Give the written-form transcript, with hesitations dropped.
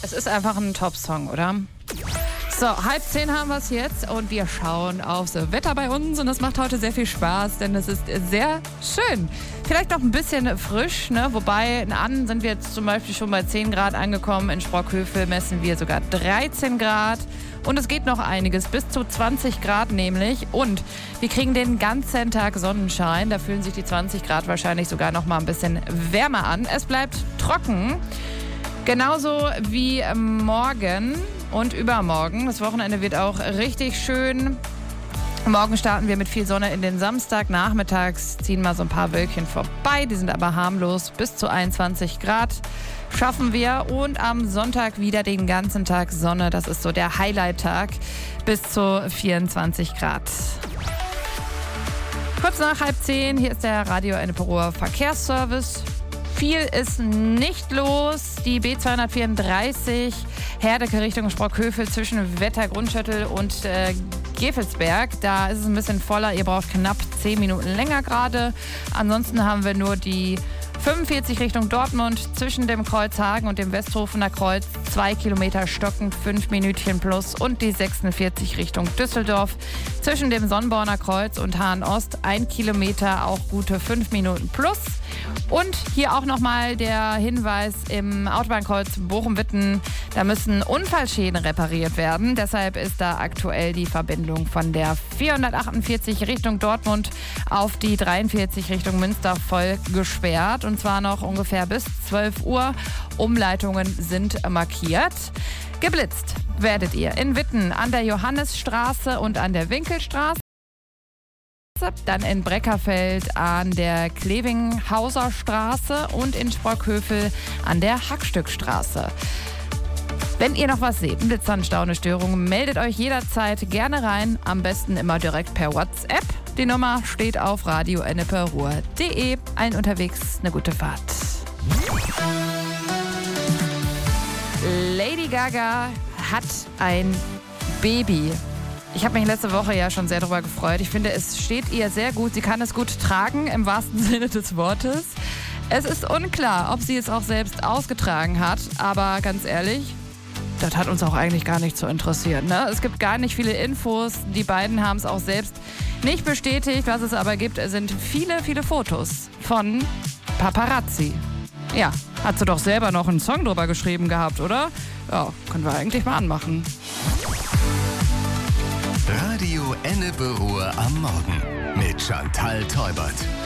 Es ist einfach ein Top-Song, oder? So, 9:30 haben wir es jetzt und wir schauen aufs Wetter bei uns und das macht heute sehr viel Spaß, denn es ist sehr schön. Vielleicht noch ein bisschen frisch, ne? Wobei in Annen sind wir jetzt zum Beispiel schon bei 10 Grad angekommen, in Sprockhövel messen wir sogar 13 Grad und es geht noch einiges, bis zu 20 Grad nämlich und wir kriegen den ganzen Tag Sonnenschein, da fühlen sich die 20 Grad wahrscheinlich sogar noch mal ein bisschen wärmer an. Es bleibt trocken, genauso wie morgen und übermorgen. Das Wochenende wird auch richtig schön. Morgen starten wir mit viel Sonne in den Samstag. Nachmittags ziehen mal so ein paar Wölkchen vorbei. Die sind aber harmlos. Bis zu 21 Grad schaffen wir. Und am Sonntag wieder den ganzen Tag Sonne. Das ist so der Highlight-Tag. Bis zu 24 Grad. Kurz nach 9:30, hier ist der Radio Ennepe-Ruhr Verkehrsservice. Viel ist nicht los. Die B234 Herdecke Richtung Sprockhövel zwischen Wetter-Grundschüttel und Gevelsberg. Da ist es ein bisschen voller. Ihr braucht knapp 10 Minuten länger gerade. Ansonsten haben wir nur die 45 Richtung Dortmund zwischen dem Kreuz Hagen und dem Westhofener Kreuz. 2 Kilometer stockend, 5 Minütchen plus. Und die 46 Richtung Düsseldorf zwischen dem Sonnborner Kreuz und Hahn Ost. 1 Kilometer, auch gute 5 Minuten plus. Und hier auch nochmal der Hinweis im Autobahnkreuz Bochum-Witten. Da müssen Unfallschäden repariert werden. Deshalb ist da aktuell die Verbindung von der 448 Richtung Dortmund auf die 43 Richtung Münster voll gesperrt. Und zwar noch ungefähr bis 12 Uhr. Umleitungen sind markiert. Geblitzt werdet ihr in Witten an der Johannesstraße und an der Winkelstraße. Dann in Breckerfeld an der Klevinghauser Straße und in Sprockhövel an der Hackstückstraße. Wenn ihr noch was seht, ein Blitzer, eine Stau, eine Störung, meldet euch jederzeit gerne rein. Am besten immer direkt per WhatsApp. Die Nummer steht auf radioennepe-ruhr.de. Allen unterwegs eine gute Fahrt. Lady Gaga hat ein Baby. Ich habe mich letzte Woche ja schon sehr darüber gefreut. Ich finde, es steht ihr sehr gut. Sie kann es gut tragen, im wahrsten Sinne des Wortes. Es ist unklar, ob sie es auch selbst ausgetragen hat. Aber ganz ehrlich, das hat uns auch eigentlich gar nicht so interessiert. Ne? Es gibt gar nicht viele Infos. Die beiden haben es auch selbst nicht bestätigt. Was es aber gibt, sind viele, viele Fotos von Paparazzi. Ja, hat sie doch selber noch einen Song drüber geschrieben gehabt, oder? Ja, können wir eigentlich mal anmachen. Radio Ennepe-Ruhr am Morgen mit Chantal Teubert.